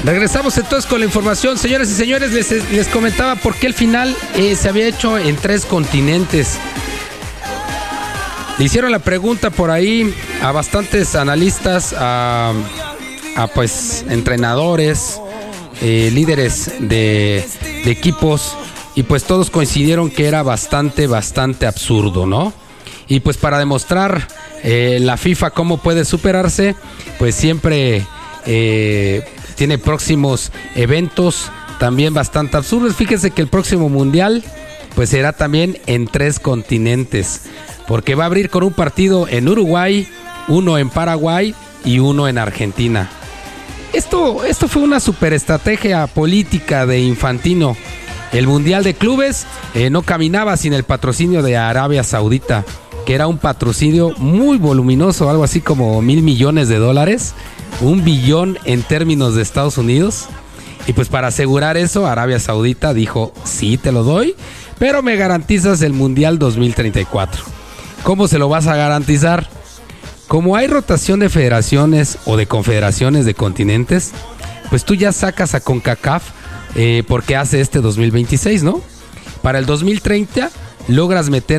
Regresamos entonces con la información. Señoras y señores, les comentaba por qué el final se había hecho en 3 continentes. Le hicieron la pregunta por ahí a bastantes analistas, a pues entrenadores, líderes de equipos, y pues todos coincidieron que era bastante absurdo, ¿no? Y pues para demostrar la FIFA cómo puede superarse, pues siempre tiene próximos eventos también bastante absurdos. Fíjense que el próximo mundial pues será también en 3 continentes, porque va a abrir con un partido en Uruguay, uno en Paraguay y uno en Argentina. Esto fue una superestrategia política de Infantino. El Mundial de Clubes no caminaba sin el patrocinio de Arabia Saudita, que era un patrocinio muy voluminoso, algo así como $1,000 millones, $1 billón en términos de Estados Unidos. Y pues para asegurar eso, Arabia Saudita dijo, sí, te lo doy, pero me garantizas el Mundial 2034. ¿Cómo se lo vas a garantizar? Como hay rotación de federaciones o de confederaciones de continentes, pues tú ya sacas a CONCACAF porque hace 2026, ¿no? Para el 2030 logras meter